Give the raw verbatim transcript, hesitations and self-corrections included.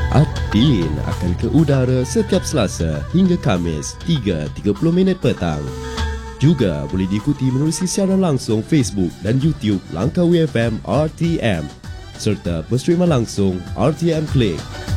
Adin akan ke udara setiap Selasa hingga Khamis tiga tiga puluh minit petang. Juga boleh diikuti menerusi siaran langsung Facebook dan YouTube Langkawi F M R T M serta berstreaman langsung R T M Click.